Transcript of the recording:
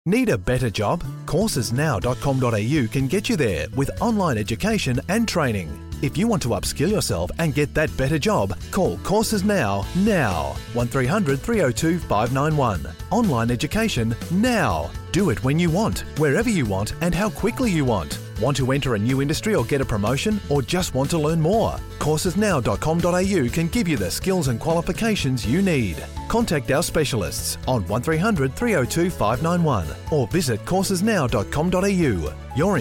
Need a better job? Coursesnow.com.au can get you there with online education and training. If you want to upskill yourself and get that better job, call Courses Now. 1300 302 591. Online education now. Do it when you want, wherever you want, and how quickly you want. Want to enter a new industry or get a promotion, or just want to learn more? Coursesnow.com.au can give you the skills and qualifications you need. Contact our specialists on 1300 302 591 or visit coursesnow.com.au. Your